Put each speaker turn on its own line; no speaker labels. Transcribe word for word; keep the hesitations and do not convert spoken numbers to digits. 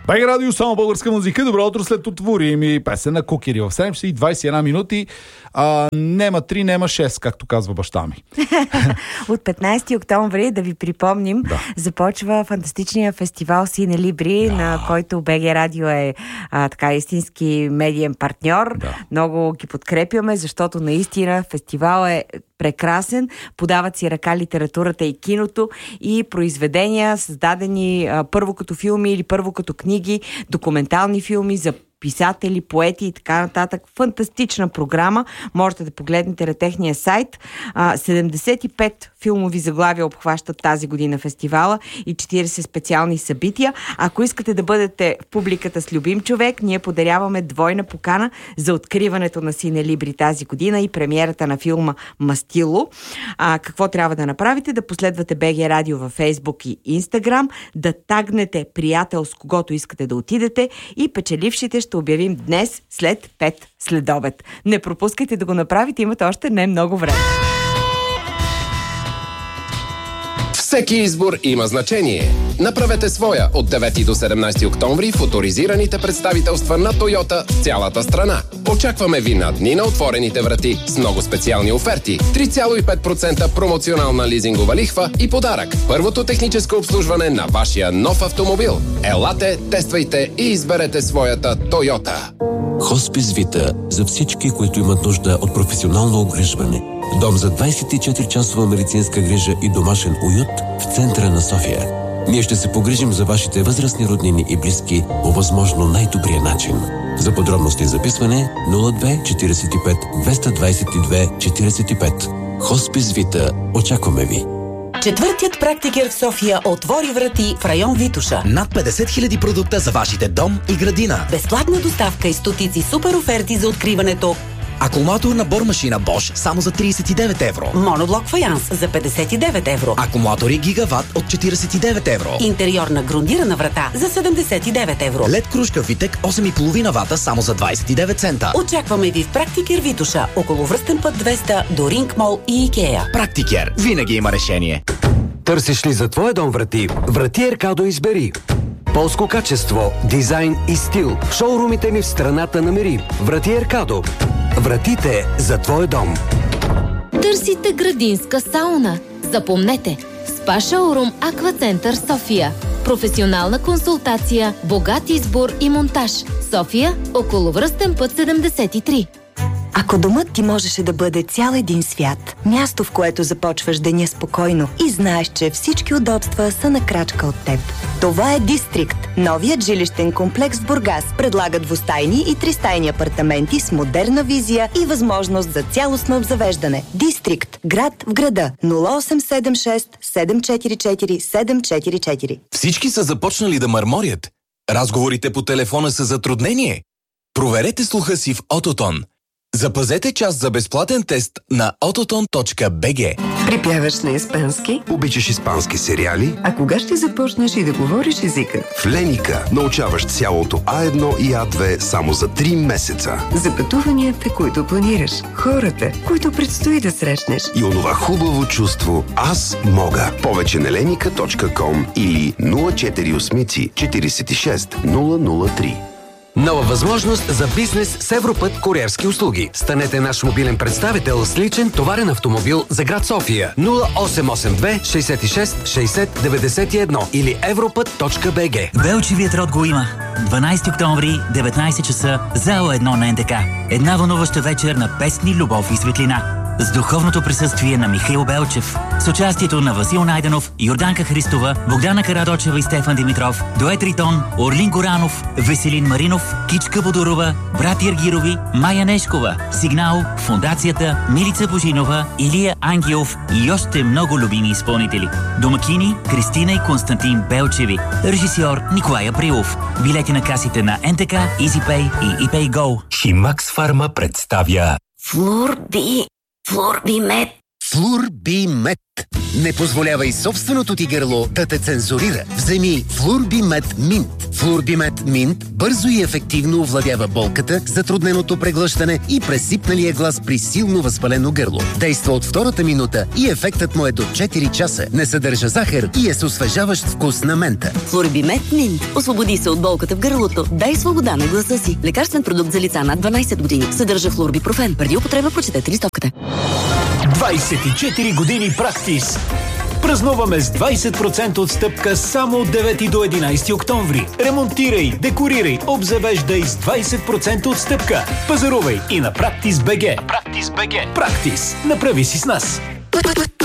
БГ Радио, само българска музика. Добро утро, след отвори ми песен на Кукери в седем часа и двадесет и една минути. А, нема три, нема шест, както казва баща ми.
От петнадесети октомври, да ви припомним, да. започва фантастичния фестивал Сине Либри, да. на който БГ Радио е а, така истински медиен партньор. Да. Много ги подкрепяме, защото наистина фестивал е прекрасен, подават си ръка литературата и киното и произведения, създадени а, първо като филми или първо като книги, документални филми за писатели, поети и така нататък. Фантастична програма. Можете да погледнете на техния сайт. А, седемдесет и пет филмови заглавия обхващат тази година фестивала и четиридесет специални събития. Ако искате да бъдете в публиката с любим човек, ние подаряваме двойна покана за откриването на Сине Либри тази година и премиерата на филма Мастило. А, какво трябва да направите? Да последвате БГ Радио във Фейсбук и Инстаграм, да тагнете приятел, с когото искате да отидете и печелившите ще обявим днес след пет следобед. Не пропускайте да го направите, имате още не много време.
Всеки избор има значение. Направете своя от девети до седемнадесети октомври в оторизираните представителства на Тойота в цялата страна. Очакваме ви на дни на отворените врати с много специални оферти, три цяло и пет процента промоционална лизингова лихва и подарък. Първото техническо обслужване на вашия нов автомобил. Елате, тествайте и изберете своята Тойота.
Хоспис Вита за всички, които имат нужда от професионално обгрижване. Дом за двадесет и четири часова медицинска грижа и домашен уют в центъра на София. Ние ще се погрижим за вашите възрастни роднини и близки по възможно най-добрия начин. За подробности и записване нула две четиридесет и пет двеста двадесет и две четиридесет и пет. Хоспис Вита. Очакваме ви.
Четвъртият практикер в София отвори врати в район Витоша.
Над петдесет хиляди продукта за вашите дом и градина.
Безплатна доставка и стотици супер оферти за откриването.
Акумулаторна бормашина Bosch само за тридесет и девет евро.
Моноблок фаянс за петдесет и девет евро.
Акумулатори Гигават от четиридесет и девет евро.
Интериорна грундирана врата за седемдесет и девет евро.
Лед кружка Витек осем и половина вата само за двадесет и девет цента.
Очакваме ви в Практикер Витоша, около Връстен път двеста до Ринг Мол и Икея.
Практикер. Винаги има решение.
Търсиш ли за твоя дом врати? Врати Еркадо избери. Полско качество, дизайн и стил. В шоурумите ни в страната намери. Врати Еркадо. Вратите за твой дом.
Търсите градинска сауна? Запомнете! Спа шоурум Аквацентър София. Професионална консултация, богат избор и монтаж. София, около Връстен път седемдесет и три.
Ако домът ти можеше да бъде цял един свят, място, в което започваш деня спокойно и знаеш, че всички удобства са на крачка от теб. Това е Дистрикт, новият жилищен комплекс в Бургас. Предлага двустайни и тристайни апартаменти с модерна визия и възможност за цялостно обзавеждане. Дистрикт, град в града. нула осем седем шест седем четири четири седем четири четири.
Всички са започнали да мърморят. Разговорите по телефона са затруднение. Проверете слуха си в Ототон. Запазете час за безплатен тест на ототон точка би джи.
Припяваш на испански?
Обичаш испански сериали?
А кога ще започнеш и да говориш езика?
В Леника научаваш цялото А едно и А две само за три месеца.
За пътуванията, които планираш, хората, които предстои да срещнеш.
И онова хубаво чувство «Аз мога». Повече на леника точка ком или нула четири осем четиридесет и шест нула нула три.
Нова възможност за бизнес с Европът куриерски услуги. Станете наш мобилен представител с личен товарен автомобил за град София. нула осем осем две шестдесет и шест шестдесет деветдесет и едно или европът точка би джи.
Белчевият род го има. дванадесети октомври, деветнадесет часа, зала едно на ен те ка. Една вълнуваща вечер на песни, любов и светлина. С духовното присъствие на Михаил Белчев, с участието на Васил Найденов, Йорданка Христова, Богдана Карадочева и Стефан Димитров, дует Ритон, Орлин Горанов, Веселин Маринов, Кичка Бодорова, брат Иргирови, Майя Нешкова, Сигнал, Фондацията, Милица Божинова, Илия Ангелов и още много любими изпълнители. Домакини Кристина и Константин Белчеви. Режисьор Николай Априлов. Билети на касите на ен те ка, EasyPay и ePay Go.
Химакс Фарма представя
Флурби... Флурбимет.
Флурбимет. Не позволявай собственото ти гърло да те цензурира. Вземи Флурбимет Минт. Флурбимет Минт бързо и ефективно овладява болката, затрудненото преглъщане и пресипналия глас при силно възпалено гърло. Действа от втората минута и ефектът му е до четири часа. Не съдържа захар и е с освежаващ вкус на мента.
Флурбимет Минт. Освободи се от болката в гърлото. Дай свобода на гласа си. Лекарствен продукт за лица над дванайсет години. Съдържа флурбипрофен. Преди употреба прочетете листовката.
двайсет и четири години Практис. Празнуваме с двайсет процента отстъпка само от девети до единайсети октомври. Ремонтирай, декорирай, обзавеждай с двайсет процента отстъпка. Пазарувай и на Практис точка би джи. Практис точка би джи. Практис. Направи си с нас.